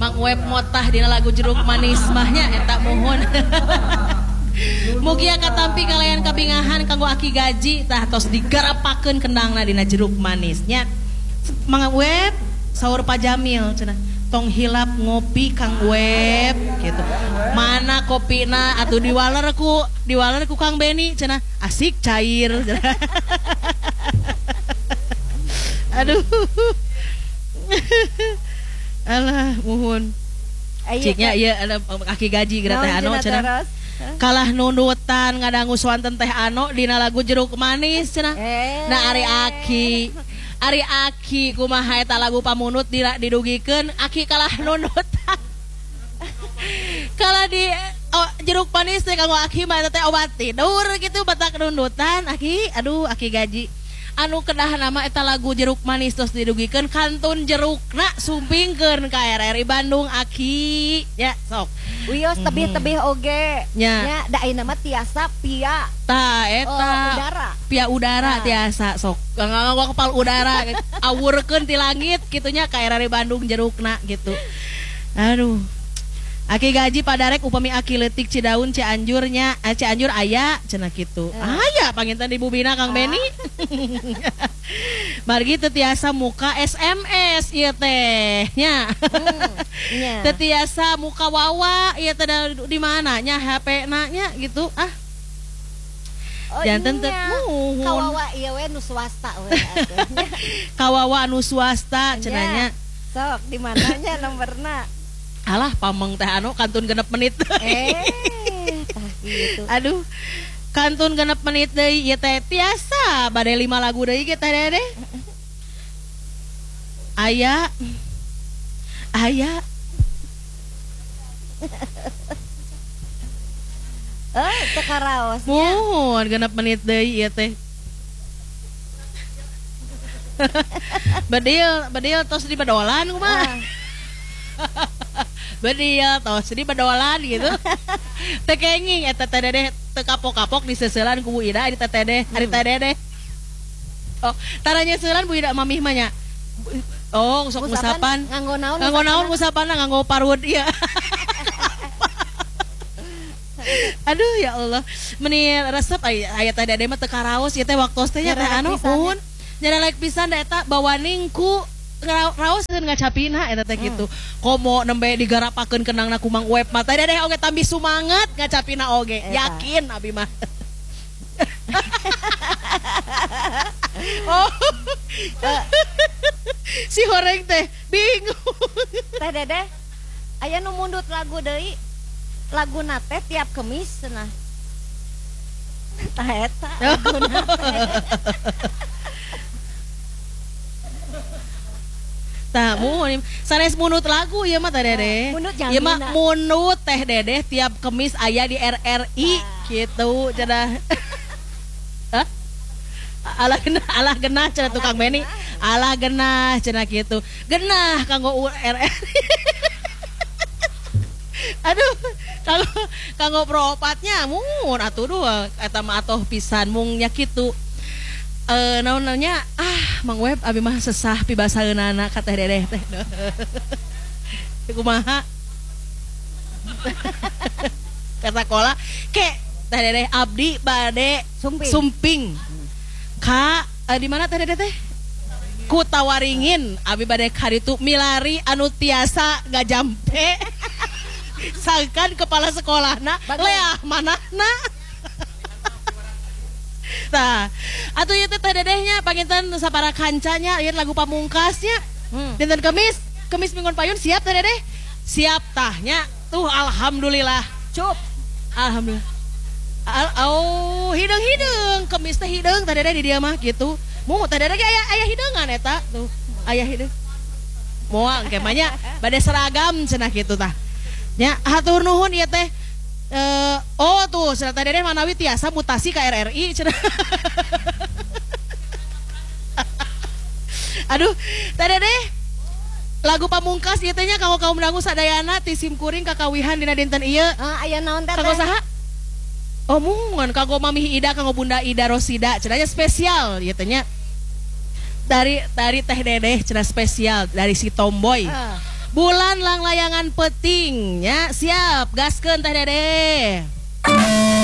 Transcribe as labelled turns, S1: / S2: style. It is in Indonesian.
S1: Mang Web motah dina lagu jeruk manis mahnya eta mohon. Mugia katampi kalian kabingahan kanggo aki gaji tah tos digarapakeun kendangna dina jeruk manisnya. Mang Web saur Pak Jamil cenah. Tong hilap ngopi Kang Web gitu. Mana kopina atuh diwaler ku Kang Beni cenah. Asik cair cenah. Aduh. Alah muhun. Ciknya ieu ada aki gaji geura teh anu cenah. Kalah nunutan ngadangu swanten teh anu dina lagu jeruk manis cenah. Nah Ari Aki kumaha eta lagu pamunut didugikeun Aki kalah nunutan. Kalah di jeruk manis teh kanggo Aki mah eta teh obat tidur gitu batak nunutan Aki. Aduh Aki gaji. Anu kedah nama eta lagu jeruk manis tos didugikeun kantun jerukna sumpingkeun ka RRI Bandung Aki ya sok
S2: wios tebih-tebih oge
S1: nya
S2: da ayeuna mah tiasa pia
S1: tah eta
S2: udara
S1: pia udara tiasa sok nganggo kepal udara awurkeun ti langit kitunya ka RRI Bandung jerukna gitu. Aduh Aki gaji padarek upami Aki leutik Cidaun Cianjurnya Cianjur aya cenah kitu. Aya panginten di Bubina Kang Beni. Margi teu tiasa muka SMS ieu teh nya. Teu tiasa muka wawa ieu teh di mana nya HP-na nya gitu. Janten teu muhun.
S2: Kawawa ieu we nu swasta we atuh.
S1: Kawawa anu swasta cenah nya.
S2: Sok di mananya nomorna?
S1: Alah pameng teh anu kantun 6 menit.
S2: Gitu.
S1: Aduh. Kantun 6 menit deui ieu teh tiasa bade 5 lagu deui ge teh Dede. Aya.
S2: Teu karaosnya.
S1: Mohon 6 menit deui ieu teh. Badil tos di badolan kumaha? Badil tos di badolan gitu. Teu kenging eta teh Dede teu kapok-kapok diseuselan ku Bu Ida di teh Dede, ari teh Dede. Oh, taranya seulan Bu Ida mamih mah nya. Oh, sok musapan.
S2: Nganggo naon?
S1: Nganggo naon musapanna nganggo parwud ieu. Aduh ya Allah. Meni resep aya teh Dede mah teu karaos ieu teh waktos teh nya teh anu mun. Nyarelek pisan da eta bawaning ku raos ngacapina eta teh kitu. Komo nembe digarapakeun kenangna ku Mang Web mah teh Dede oge tambi sumanget ngacapina oge. Yakin abi mah. Oh. Si horeng teh bingung.
S2: Teh Dede aya nu mundut lagu deui. Laguna teh tiap Kemis cenah. Tah eta laguna teh.
S1: Tah mun sanes munut lagu ieu mah teh Dede. Ieu mah munut teh Dede tiap Kemis aya di RRI gitu cenah. Hah? Alah genah cenah tukang Beni. Alah genah cenah kitu. Genah kanggo RRI. Aduh, kanggo pro-opatnya mun atuh dua eta mah atoh pisan mung nya kitu. Naon-naonnya Mang Web abi mah sesah pibasaeunana ka teh Dedeh teh. Kumaha? Kata kola ke teh Dedeh abdi bade sumping. Ka di mana teh Dedeh teh? Ku Tawaringin abi bade ka ditu milari anu tiasa gajampe. Sangkan kepala sekolahna leah manahna. Tah, atuh ieu teh Dedehnya panginten sapara kancanya ieu lagu pamungkasnya. Dinten Kemis Minggon Payun siap teh Dedeh? Siap tahnya. Tuh alhamdulillah.
S2: Cup.
S1: Alhamdulillah. Hideung Kemis teh hideung teh Dedeh di dieu mah gitu. Mu teh Dedeh ge aya hideungan eta tuh. Aya hideung. Moal engke mah nya bade seragam cenah kitu tah. Nya hatur nuhun ieu teh. Oh tuh cenah teh Dedeh manawi tiasa mutasi ka RRI cenah. Aduh, teh Dedeh lagu pamungkas ieu teh nya kanggo kaum dangu sadayana ti simkuring kakawihan dina dinten ieu.
S2: Aya naon teh?
S1: Kanggo saha? Oh mun kanggo Mamih Ida kanggo Bunda Ida Rosida cenah spesial ieu teh nya. Dari Teh Dedeh cenah spesial dari si Tomboy. Bulan lang layangan peting ya. Siap, gaskeun teh Dede.